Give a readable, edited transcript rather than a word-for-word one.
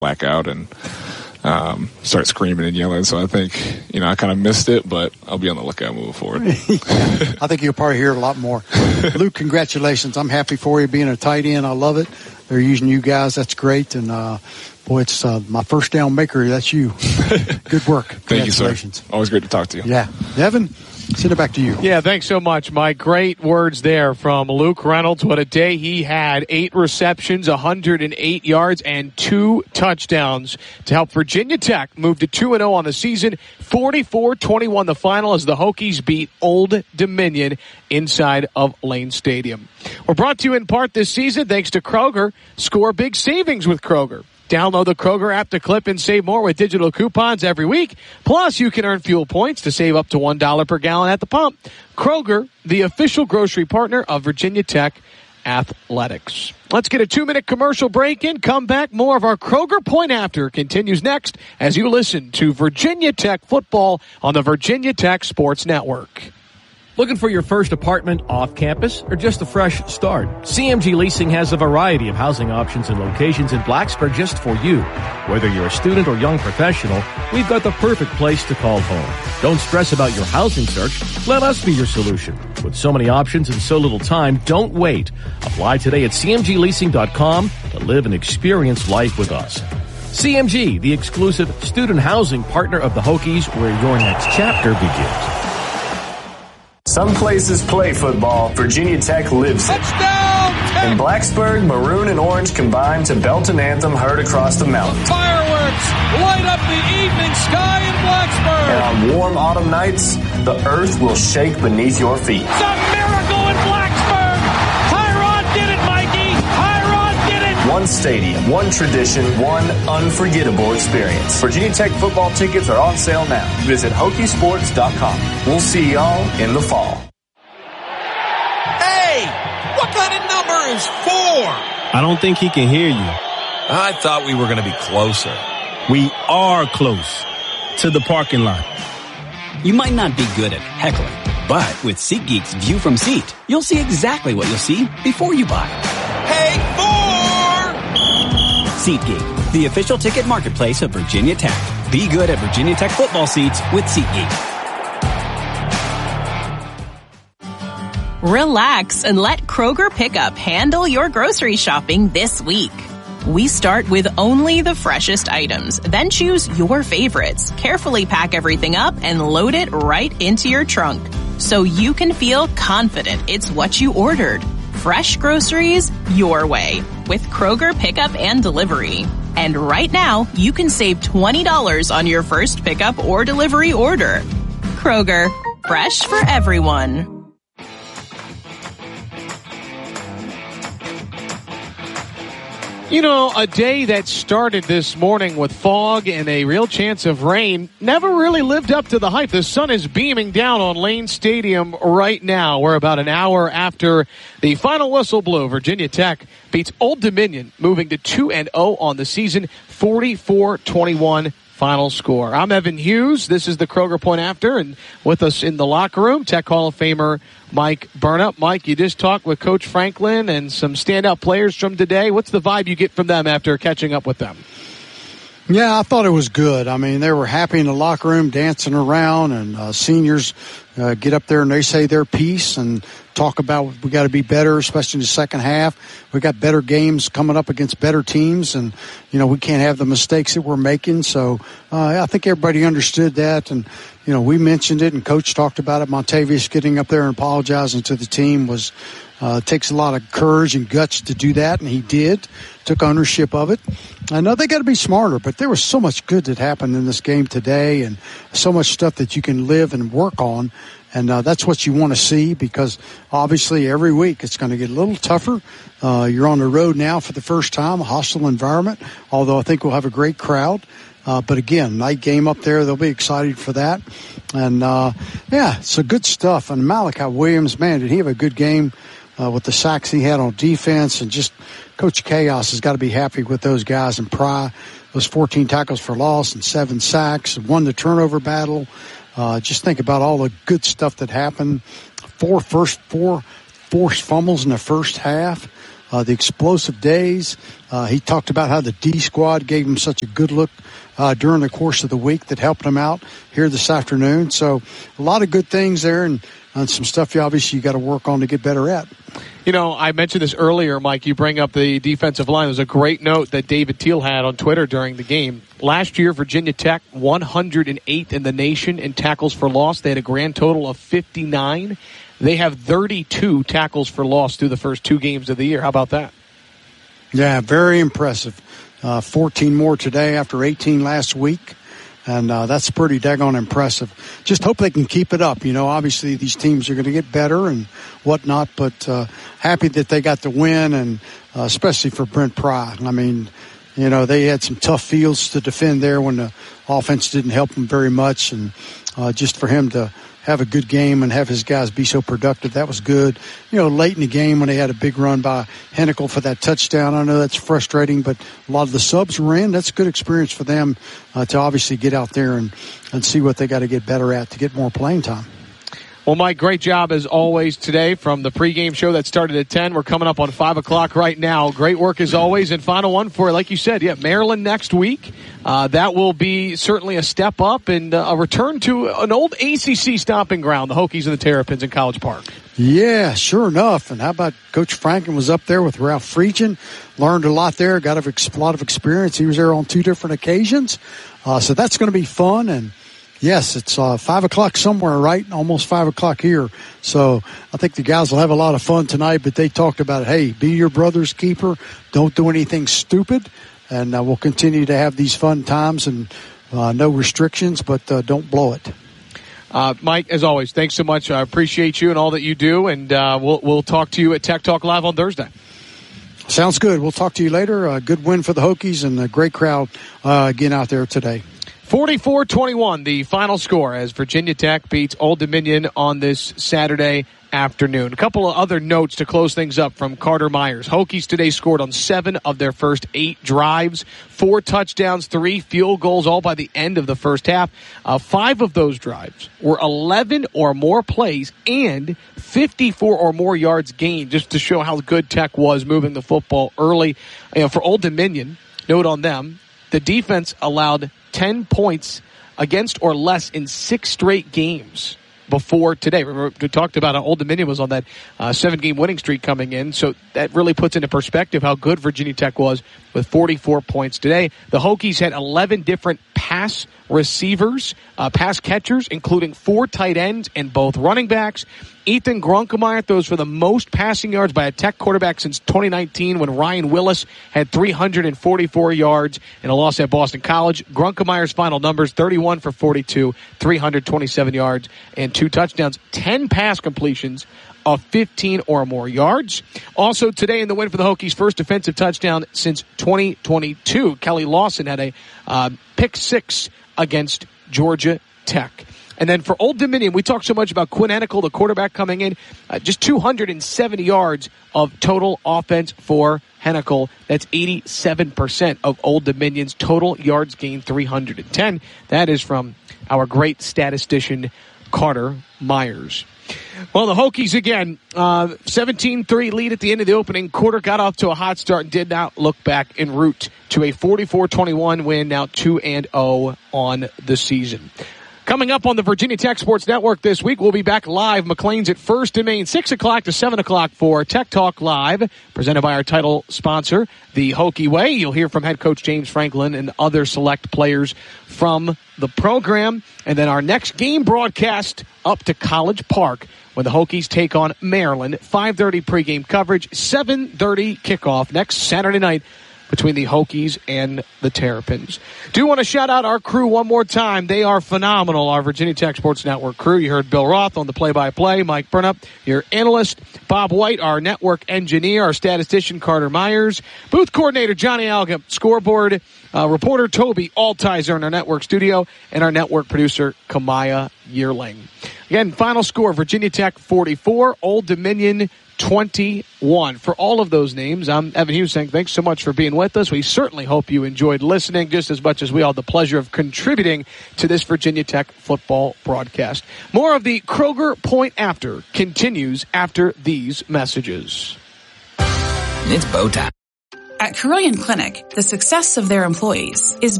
black out and start screaming and yelling. So I think, I kind of missed it, but I'll be on the lookout moving forward. I think you'll probably hear it a lot more. Luke, congratulations. I'm happy for you being a tight end. I love it. They're using you guys. That's great. And, boy, it's my first down maker. That's you. Good work. Thank you, sir. Always great to talk to you. Yeah. Evan, send it back to you. Yeah, thanks so much, Mike. Great words there from Luke Reynolds. What a day he had. 8 receptions, 108 yards, and 2 touchdowns to help Virginia Tech move to 2-0 on the season. 44-21 the final as the Hokies beat Old Dominion inside of Lane Stadium. We're brought to you in part this season thanks to Kroger. Score big savings with Kroger. Download the Kroger app to clip and save more with digital coupons every week. Plus, you can earn fuel points to save up to $1 per gallon at the pump. Kroger, the official grocery partner of Virginia Tech Athletics. Let's get a 2-minute commercial break in. Come back. More of our Kroger Point After continues next as you listen to Virginia Tech football on the Virginia Tech Sports Network. Looking for your first apartment off campus or just a fresh start? CMG Leasing has a variety of housing options and locations in Blacksburg just for you. Whether you're a student or young professional, we've got the perfect place to call home. Don't stress about your housing search. Let us be your solution. With so many options and so little time, don't wait. Apply today at cmgleasing.com to live and experience life with us. CMG, the exclusive student housing partner of the Hokies, where your next chapter begins. Some places play football. Virginia Tech lives it. Touchdown! In Blacksburg, maroon and orange combine to belt an anthem heard across the mountains. Fireworks light up the evening sky in Blacksburg. And on warm autumn nights, the earth will shake beneath your feet. It's a miracle in Blacksburg. Tyrod did it, Mikey. Tyrod did it. One stadium, one tradition, one unforgettable experience. Virginia Tech football tickets are on sale now. Visit Hokiesports.com. We'll see y'all in the fall. Hey, what kind of number is 4? I don't think he can hear you. I thought we were going to be closer. We are close to the parking lot. You might not be good at heckling, but with SeatGeek's View from Seat, you'll see exactly what you'll see before you buy. Hey, 4! SeatGeek, the official ticket marketplace of Virginia Tech. Be good at Virginia Tech football seats with SeatGeek. Relax and let Kroger Pickup handle your grocery shopping this week. We start with only the freshest items, then choose your favorites, carefully pack everything up, and load it right into your trunk so you can feel confident it's what you ordered. Fresh groceries your way with Kroger Pickup and Delivery. And right now, you can save $20 on your first pickup or delivery order. Kroger, fresh for everyone. A day that started this morning with fog and a real chance of rain never really lived up to the hype. The sun is beaming down on Lane Stadium right now. We're about an hour after the final whistle blew. Virginia Tech beats Old Dominion, moving to 2-0 on the season, 44-21 final score. I'm Evan Hughes. This is the Kroger Point After, and with us in the locker room, Tech Hall of Famer Mike Burnop. Mike, you just talked with Coach Franklin and some standout players from today. What's the vibe you get from them after catching up with them? Yeah, I thought it was good. I mean, they were happy in the locker room, dancing around, and seniors get up there and they say their piece and talk about we got to be better, especially in the second half. We got better games coming up against better teams, and we can't have the mistakes that we're making. So I think everybody understood that, and we mentioned it, and Coach talked about it. Montavious getting up there and apologizing to the team was takes a lot of courage and guts to do that, and he did. Took ownership of it. I know they got to be smarter, but there was so much good that happened in this game today, and so much stuff that you can live and work on. And that's what you want to see, because obviously every week it's going to get a little tougher. You're on the road now for the first time, a hostile environment, although I think we'll have a great crowd. But again, night game up there, they'll be excited for that. And so good stuff. And Malachi Williams, man, did he have a good game with the sacks he had on defense, and just Coach Chaos has got to be happy with those guys. And Pry, those 14 tackles for loss and 7 sacks, won the turnover battle. Just think about all the good stuff that happened. 4 forced fumbles in the first half. the explosive days. He talked about how the D squad gave him such a good look during the course of the week that helped him out here this afternoon. So a lot of good things there, and some stuff you got to work on to get better at. You know, I mentioned this earlier, Mike. You bring up the defensive line. There's a great note that David Teal had on Twitter during the game. Last year, Virginia Tech 108th in the nation in tackles for loss. They had a grand total of 59. They have 32 tackles for loss through the first 2 games of the year. How about that? Yeah, very impressive. 14 more today after 18 last week. And that's pretty daggone impressive. Just hope they can keep it up. You know, obviously these teams are going to get better and whatnot, but happy that they got the win, and especially for Brent Pry. I mean, you know, they had some tough fields to defend there when the offense didn't help them very much, and just for him to have a good game and have his guys be so productive, that was good. You know, late in the game when they had a big run by Hennikel for that touchdown, I know that's frustrating, but a lot of the subs were in. That's a good experience for them to obviously get out there and see what they got to get better at to get more playing time. Well, Mike, great job as always today from the pregame show that started at 10. We're coming up on 5 o'clock right now. Great work as always. And final one for, like you said, Maryland next week. That will be certainly a step up and a return to an old ACC stomping ground, the Hokies and the Terrapins in College Park. Yeah, sure enough. And how about Coach Franken was up there with Ralph Friedgen, learned a lot there, got a lot of experience. He was there on 2 different occasions. So that's going to be fun. And yes, it's 5 o'clock somewhere, right? Almost 5 o'clock here. So I think the guys will have a lot of fun tonight, but they talked about, hey, be your brother's keeper. Don't do anything stupid. And we'll continue to have these fun times and no restrictions, but don't blow it. Mike, as always, thanks so much. I appreciate you and all that you do, and we'll talk to you at Tech Talk Live on Thursday. Sounds good. We'll talk to you later. A good win for the Hokies and a great crowd again out there today. 44-21, the final score as Virginia Tech beats Old Dominion on this Saturday afternoon. A couple of other notes to close things up from Carter Myers. Hokies today scored on 7 of their first 8 drives, 4 touchdowns, 3 field goals, all by the end of the first half. 5 of those drives were 11 or more plays and 54 or more yards gained, just to show how good Tech was moving the football early. For Old Dominion, note on them, the defense allowed 10 points against or less in 6 straight games before today. Remember, we talked about how Old Dominion was on that 7-game winning streak coming in, so that really puts into perspective how good Virginia Tech was with 44 points today. The Hokies had 11 different pass receivers, pass catchers, including 4 tight ends and both running backs. Ethan Grunkemeyer throws for the most passing yards by a Tech quarterback since 2019 when Ryan Willis had 344 yards in a loss at Boston College. Grunkemeyer's final numbers, 31 for 42, 327 yards, and 2 touchdowns, 10 pass completions of 15 or more yards. Also today in the win for the Hokies, first defensive touchdown since 2022. Kelly Lawson had a pick 6 against Georgia Tech. And then for Old Dominion, we talked so much about Quinn Hennikel, the quarterback coming in, just 270 yards of total offense for Hennikel. That's 87% of Old Dominion's total yards gained, 310. That is from our great statistician, Carter Myers. Well, the Hokies, again, 17-3 lead at the end of the opening quarter, got off to a hot start and did not look back en route to a 44-21 win, now 2-0 on the season. Coming up on the Virginia Tech Sports Network this week, we'll be back live. McLean's at First and Main, 6 o'clock to 7 o'clock for Tech Talk Live, presented by our title sponsor, the Hokie Way. You'll hear from head coach James Franklin and other select players from the program. And then our next game broadcast up to College Park when the Hokies take on Maryland. 5:30 pregame coverage, 7:30 kickoff next Saturday night between the Hokies and the Terrapins. Do want to shout out our crew one more time. They are phenomenal, our Virginia Tech Sports Network crew. You heard Bill Roth on the play-by-play, Mike Burnup, your analyst, Bob White, our network engineer, our statistician, Carter Myers, booth coordinator, Johnny Alga, scoreboard reporter, Toby Altizer in our network studio, and our network producer, Kamaya Yearling. Again, final score, Virginia Tech 44, Old Dominion 21. For all of those names, I'm Evan Hughes saying thanks so much for being with us. We certainly hope you enjoyed listening just as much as we all had the pleasure of contributing to this Virginia Tech football broadcast. More of the Kroger Point After continues after these messages. It's bow time. At Carilion Clinic, the success of their employees is